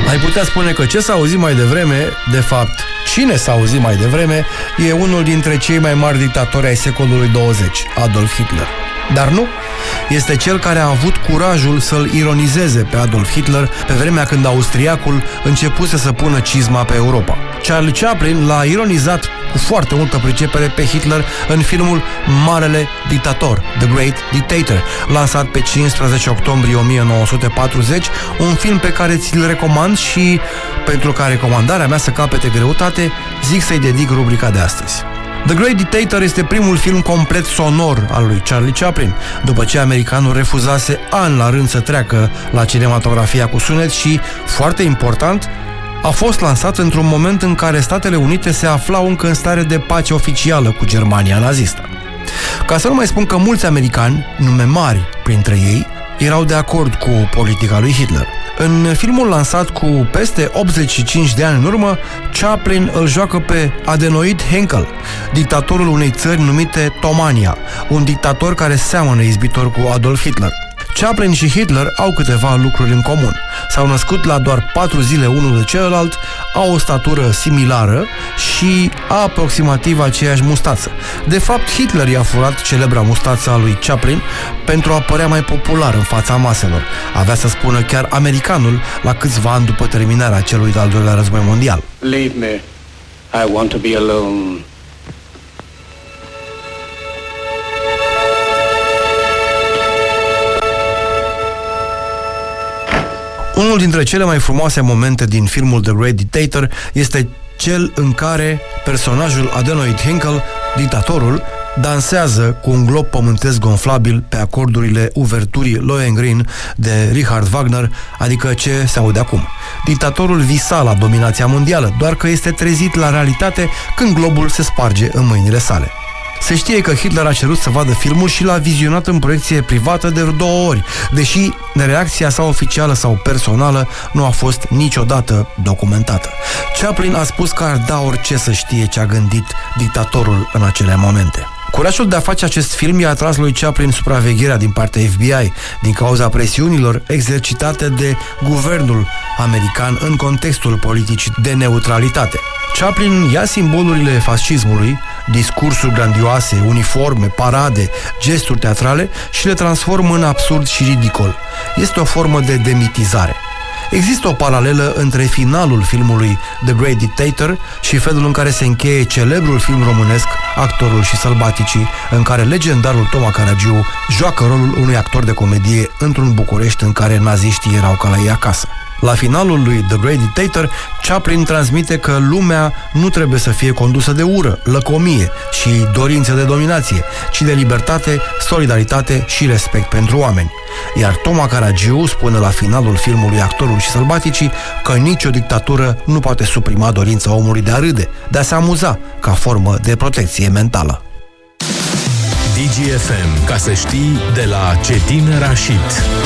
Ai putea spune că ce s-a auzit mai devreme, de fapt, cine s-a auzit mai devreme, e unul dintre cei mai mari dictatori ai secolului 20, Adolf Hitler. Dar nu, este cel care a avut curajul să-l ironizeze pe Adolf Hitler pe vremea când austriacul începuse să pună cizma pe Europa. Charlie Chaplin l-a ironizat cu foarte multă pricepere pe Hitler în filmul Marele Dictator, The Great Dictator, lansat pe 15 octombrie 1940, un film pe care ți-l recomand și pentru ca recomandarea mea să capete greutate, zic să-i dedic rubrica de astăzi. The Great Dictator este primul film complet sonor al lui Charlie Chaplin, după ce americanul refuzase ani la rând să treacă la cinematografia cu sunet și, foarte important, a fost lansat într-un moment în care Statele Unite se aflau încă în stare de pace oficială cu Germania nazistă. Ca să nu mai spun că mulți americani, nume mari printre ei, erau de acord cu politica lui Hitler. În filmul lansat cu peste 85 de ani în urmă, Chaplin îl joacă pe Adenoid Heinkel, dictatorul unei țări numite Tomania, un dictator care seamănă izbitor cu Adolf Hitler. Chaplin și Hitler au câteva lucruri în comun. S-au născut la doar 4 zile unul de celălalt, au o statură similară și aproximativ aceeași mustață. De fapt, Hitler i-a furat celebra mustață a lui Chaplin pentru a părea mai popular în fața maselor. Avea să spună chiar americanul la câțiva ani după terminarea celui de-al doilea război mondial. Leave me. I want to be alone. Unul dintre cele mai frumoase momente din filmul The Great Dictator este cel în care personajul Adenoid Heinkel, dictatorul, dansează cu un glob pământesc gonflabil pe acordurile uverturii Lohengrin de Richard Wagner, adică ce se aude acum. Dictatorul visa la dominația mondială, doar că este trezit la realitate când globul se sparge în mâinile sale. Se știe că Hitler a cerut să vadă filmul și l-a vizionat în proiecție privată de 2 ori, deși reacția sa oficială sau personală nu a fost niciodată documentată. Chaplin a spus că ar da orice să știe ce a gândit dictatorul în acele momente. Curajul de a face acest film i-a atras lui Chaplin supravegherea din partea FBI, din cauza presiunilor exercitate de guvernul american în contextul politicii de neutralitate. Chaplin ia simbolurile fascismului, discursuri grandioase, uniforme, parade, gesturi teatrale și le transformă în absurd și ridicol. Este o formă de demitizare. Există o paralelă între finalul filmului The Great Dictator și felul în care se încheie celebrul film românesc Actorul și Sălbaticii, în care legendarul Toma Caragiu joacă rolul unui actor de comedie într-un București în care naziștii erau ca la ei acasă. La finalul lui The Great Dictator, Chaplin transmite că lumea nu trebuie să fie condusă de ură, lăcomie și dorințe de dominație, ci de libertate, solidaritate și respect pentru oameni. Iar Toma Caragiu spune la finalul filmului Actorul și Sălbaticii că nicio dictatură nu poate suprima dorința omului de a râde, de a se amuza, ca formă de protecție mentală. DGFM, ca să știi, de la Cetin Rașit.